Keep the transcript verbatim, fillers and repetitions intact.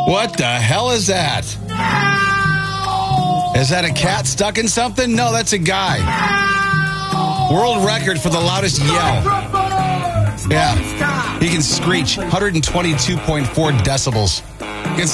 What the hell is that? Is that a cat stuck in something? No, that's a guy. World record for the loudest yell. Yeah. He can screech one hundred twenty-two point four decibels.